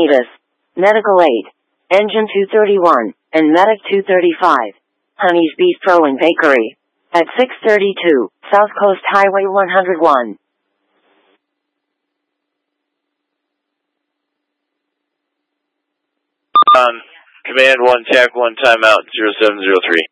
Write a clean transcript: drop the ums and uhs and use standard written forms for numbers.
Davis, Medical Aid, Engine 231, and Medic 235. Honey's Bistro and Bakery. At 632, South Coast Highway 101. Command 1, TAC 1, timeout 0703.